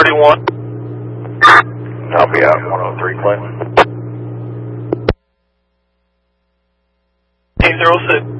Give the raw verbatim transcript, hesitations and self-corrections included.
thirty-one. I'll be out one oh three, Clinton. Team zero six.